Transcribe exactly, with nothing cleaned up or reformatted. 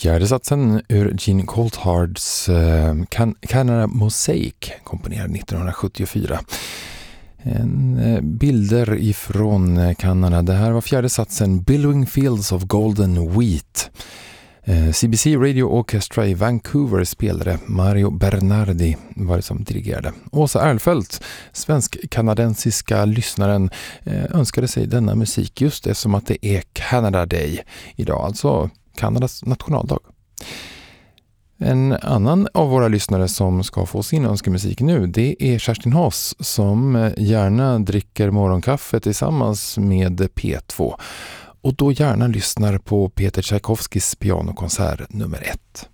Fjärde satsen ur Gene Coulthards uh, Can- Canada Mosaic, komponerad nittonhundrasjuttiofyra. En, uh, bilder ifrån Kanada. Det här var fjärde satsen, Billowing Fields of Golden Wheat. Uh, C B C Radio Orchestra i Vancouver spelade. Mario Bernardi var det som dirigerade. Åsa Erlfeldt, svensk-kanadensiska lyssnaren, uh, önskade sig denna musik just eftersom att det är Canada Day idag, alltså Kanadas nationaldag. En annan av våra lyssnare som ska få sin önskemusik nu, det är Kerstin Haas, som gärna dricker morgonkaffe tillsammans med P två och då gärna lyssnar på Peter Tchaikovskys pianokonsert nummer ett.